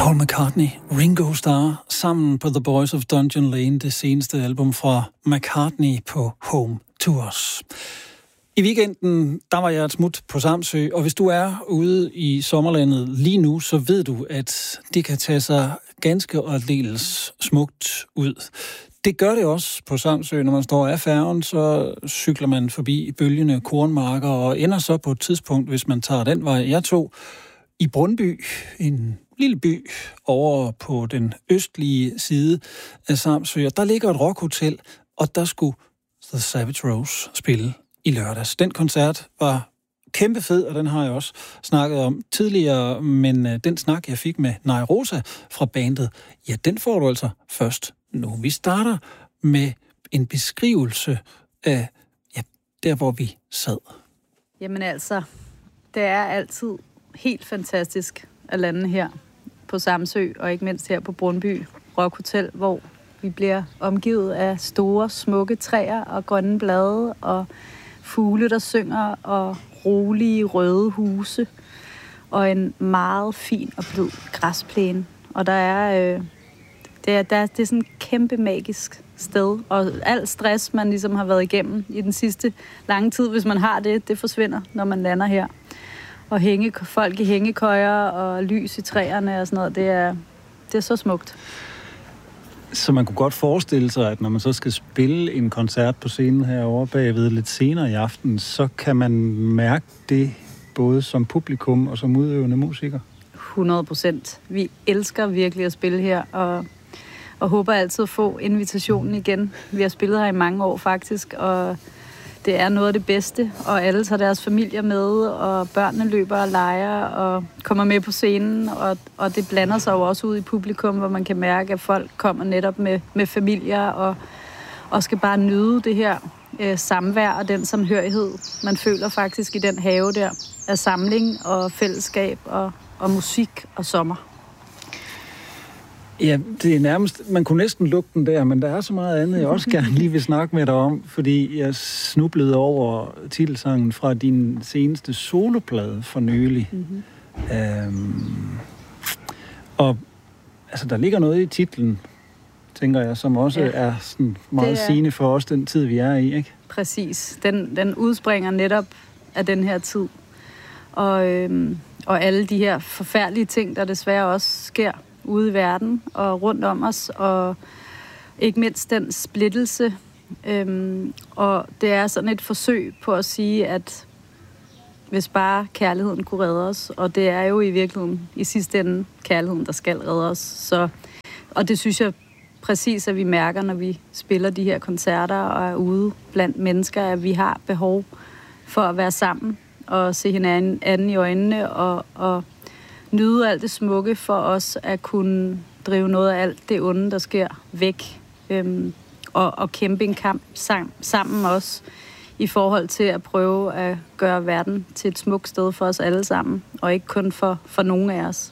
Paul McCartney, Ringo Starr, sammen på The Boys of Dungeon Lane, det seneste album fra McCartney på Home Tours. I weekenden, der var jeg et smut på Samsø, og hvis du er ude i sommerlandet lige nu, så ved du, at det kan tage sig ganske og aldeles smukt ud. Det gør det også på Samsø. Når man står af færgen, så cykler man forbi bølgende kornmarker og ender så på et tidspunkt, hvis man tager den vej. Jeg tog i Brundby, en lille by over på den østlige side af Samsø. Der ligger et rockhotel, og der skulle The Savage Rose spille i lørdags. Den koncert var kæmpe fed, og den har jeg også snakket om tidligere, men den snak, jeg fik med Nay Rosa fra bandet, ja, den får du altså først nu. Vi starter med en beskrivelse af, ja, der hvor vi sad. Jamen altså, det er altid helt fantastisk at lande her på Samsø, og ikke mindst her på Brundby Rockhotel, hvor vi bliver omgivet af store, smukke træer og grønne blade og fugle, der synger, og rolige røde huse og en meget fin og blød græsplæne. Og det er sådan et kæmpe magisk sted, og al stress, man ligesom har været igennem i den sidste lange tid, hvis man har det forsvinder, når man lander her. Og folk i hængekøjer og lys i træerne og sådan noget, det er så smukt. Så man kunne godt forestille sig, at når man så skal spille en koncert på scenen herovre bagved lidt senere i aften, så kan man mærke det både som publikum og som udøvende musiker? 100%. Vi elsker virkelig at spille her, og håber altid at få invitationen igen. Vi har spillet her i mange år faktisk, og det er noget af det bedste, og alle tager deres familier med, og børnene løber og leger og kommer med på scenen, og det blander sig jo også ud i publikum, hvor man kan mærke, at folk kommer netop med familier og skal bare nyde det her samvær og den samhørighed, man føler faktisk i den have der af samling og fællesskab og musik og sommer. Ja, det er nærmest, man kunne næsten lukke den der, men der er så meget andet, jeg også gerne lige vil snakke med dig om, fordi jeg snublede over titelsangen fra din seneste soloplade for nylig. Mm-hmm. Og altså, der ligger noget i titlen, tænker jeg, som også er sådan meget sigende for os, den tid, vi er i, ikke? Præcis. Den udspringer netop af den her tid. Og alle de her forfærdelige ting, der desværre også sker ude i verden og rundt om os, og ikke mindst den splittelse. Og det er sådan et forsøg på at sige, at hvis bare kærligheden kunne redde os, og det er jo i virkeligheden i sidste ende kærligheden, der skal redde os. Og det synes jeg præcis, at vi mærker, når vi spiller de her koncerter og er ude blandt mennesker, at vi har behov for at være sammen og se hinanden i øjnene og nyde alt det smukke for os at kunne drive noget af alt det onde, der sker væk. Og kæmpe en kamp sammen også i forhold til at prøve at gøre verden til et smukt sted for os alle sammen, og ikke kun for nogen af os.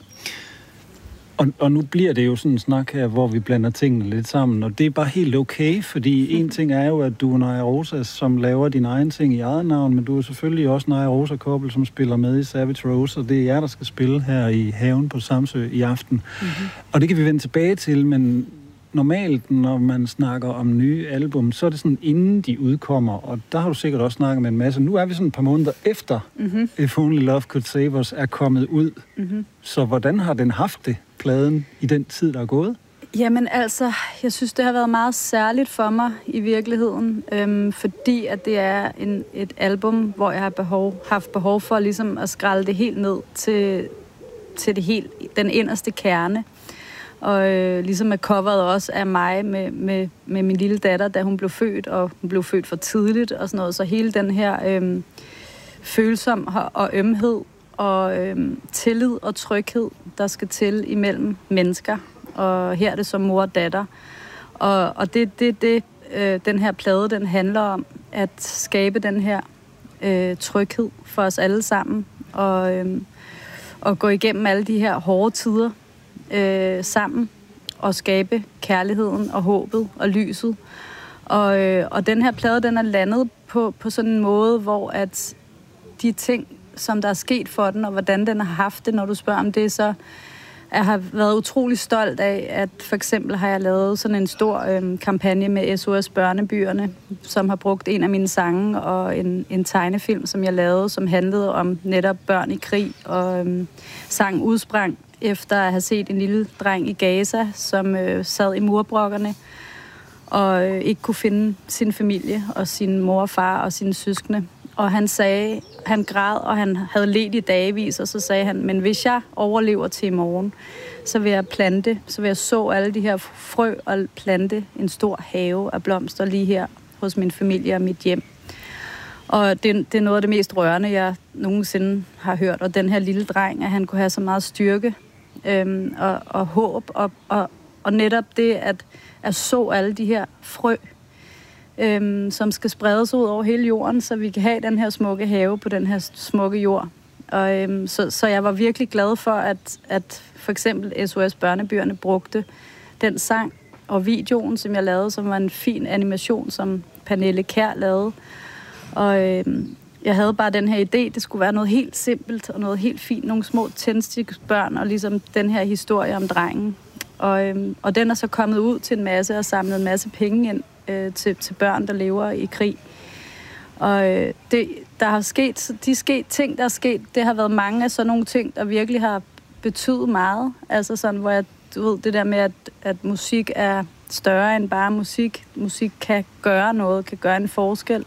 Og nu bliver det jo sådan en snak her, hvor vi blander tingene lidt sammen, og det er bare helt okay, fordi en ting er jo, at du er Nay Rosa, som laver din egen ting i eget navn, men du er selvfølgelig også Nay Rosa Koppel, som spiller med i Savage Rose, og det er jer, der skal spille her i haven på Samsø i aften. Mm-hmm. Og det kan vi vende tilbage til, men normalt, når man snakker om nye album, så er det sådan, inden de udkommer, og der har du sikkert også snakket med en masse. Nu er vi sådan et par måneder efter, If Only Love Could Save Us er kommet ud. Mm-hmm. Så hvordan har den haft det, pladen, i den tid, der er gået? Jamen altså, jeg synes, det har været meget særligt for mig i virkeligheden, fordi at det er et album, hvor jeg har haft behov for ligesom at skrælle det helt ned til den inderste kerne. Og ligesom er coveret også af mig med min lille datter, da hun blev født, og hun blev født for tidligt og sådan noget. Så hele den her følsom og ømhed og tillid og tryghed, der skal til imellem mennesker. Og her er det som mor og datter. Og det den her plade, den handler om, at skabe den her tryghed for os alle sammen. Og gå igennem alle de her hårde tider sammen og skabe kærligheden og håbet og lyset. Og den her plade, den er landet på sådan en måde, hvor at de ting, som der er sket for den, og hvordan den har haft det, når du spørger om det, så Jeg har været utrolig stolt af, at for eksempel har jeg lavet sådan en stor kampagne med SOS Børnebyerne, som har brugt en af mine sange og en tegnefilm, som jeg lavede, som handlede om netop børn i krig. Og sangen udsprang efter at have set en lille dreng i Gaza, som sad i murbrokkerne og ikke kunne finde sin familie og sin mor og far og sine søskende. Og han sagde, han græd, og han havde ledt i dagevis, og så sagde han, men hvis jeg overlever til i morgen, så vil jeg plante, så vil jeg så alle de her frø og plante en stor have af blomster lige her hos min familie og mit hjem. Og det er noget af det mest rørende, jeg nogensinde har hørt. Og den her lille dreng, at han kunne have så meget styrke og håb, og netop det at så alle de her frø, som skal spredes ud over hele jorden, så vi kan have den her smukke have på den her smukke jord. Og, så jeg var virkelig glad for, at for eksempel SOS Børnebyerne brugte den sang og videoen, som jeg lavede, som var en fin animation, som Pernille Kjær lavede. Og jeg havde bare den her idé, det skulle være noget helt simpelt og noget helt fint, nogle små tændstiksbørn, og ligesom den her historie om drengen. Og den er så kommet ud til en masse og samlet en masse penge ind til børn, der lever i krig. Og der er sket ting, der er sket. Det har været mange af sådan nogle ting, der virkelig har betydet meget. Altså sådan, hvor jeg ved det der med, at musik er større end bare musik. Musik kan gøre noget, kan gøre en forskel.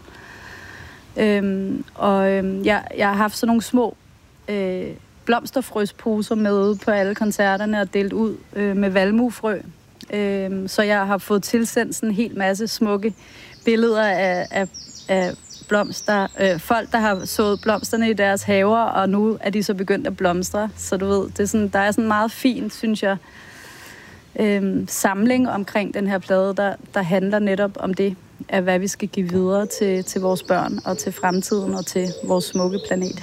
Jeg har haft sådan nogle små blomsterfrøsposer med ude på alle koncerterne og delt ud med valmuefrø. Så jeg har fået tilsendt sådan en hel masse smukke billeder af blomster. Folk, der har sået blomsterne i deres haver, og nu er de så begyndt at blomstre. Så du ved, det er sådan, der er sådan en meget fin, synes jeg, samling omkring den her plade, der handler netop om det, af hvad vi skal give videre til vores børn og til fremtiden og til vores smukke planet.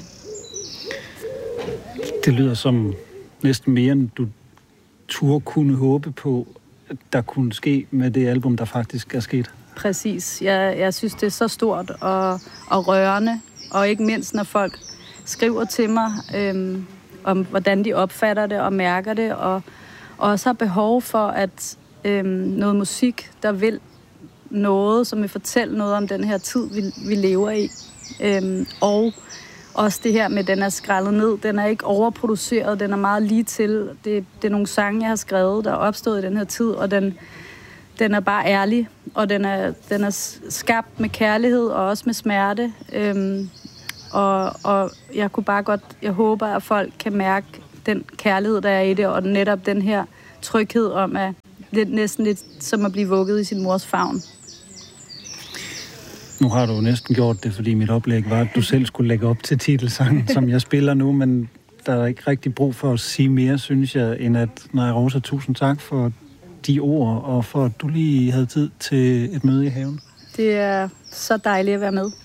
Det lyder som næsten mere, end du turde kunne håbe på, at der kunne ske med det album, der faktisk er sket. Præcis. Jeg synes, det er så stort og rørende, og ikke mindst, når folk skriver til mig om, hvordan de opfatter det og mærker det, og også har behov for, at noget musik, der vil noget, som vil fortælle noget om den her tid, vi lever i. Og også det her med, at den er skrællet ned. Den er ikke overproduceret, den er meget lige til. Det er nogle sange, jeg har skrevet, der er opstået i den her tid, og den er bare ærlig, og den er skabt med kærlighed og også med smerte. Og jeg håber, at folk kan mærke den kærlighed, der er i det, og netop den her tryghed om, at det er næsten lidt som at blive vugget i sin mors favn. Nu har du næsten gjort det, fordi mit oplæg var, at du selv skulle lægge op til titelsangen, som jeg spiller nu, men der er ikke rigtig brug for at sige mere, synes jeg, end at, Naja Rosa, tusind tak for de ord, og for at du lige havde tid til et møde i haven. Det er så dejligt at være med.